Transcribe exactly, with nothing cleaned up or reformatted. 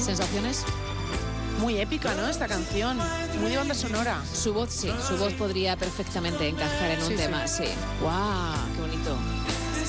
¿Sensaciones? Muy épica, ¿no? Esta canción, muy de banda sonora. Su voz sí, su voz podría perfectamente encajar en un Sí, tema, sí. sí. ¡Guau! ¡Qué bonito!